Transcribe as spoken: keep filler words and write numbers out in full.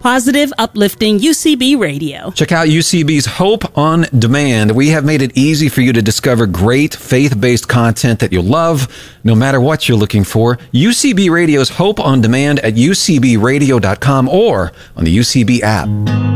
Positive, uplifting U C B Radio. Check out U C B's Hope on Demand. We have made it easy for you to discover great faith-based content that you'll love, no matter what you're looking for. U C B Radio's Hope on Demand at u c b radio dot com or on the U C B app.